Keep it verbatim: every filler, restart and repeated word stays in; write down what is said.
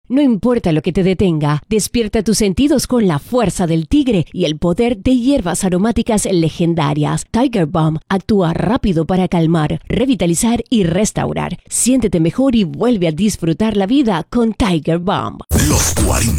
No importa lo que te detenga, despierta tus sentidos con la fuerza del tigre y el poder de hierbas aromáticas legendarias. Tiger Balm actúa rápido para calmar, revitalizar y restaurar. Siéntete mejor y vuelve a disfrutar la vida con Tiger Balm. Los cuarenta.